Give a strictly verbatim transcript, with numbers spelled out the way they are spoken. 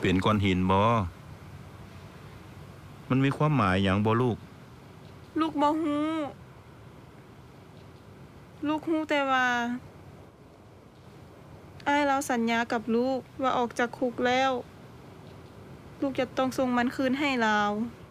เป็นก้อนหินบ่มันมีความหมายหยังบ่ลูกลูกบ่ฮู้ลูกฮู้แต่ว่าอ้ายเราสัญญากับลูกว่าออกจากคุกแล้วลูกจะต้องส่งมันคืนให้เรา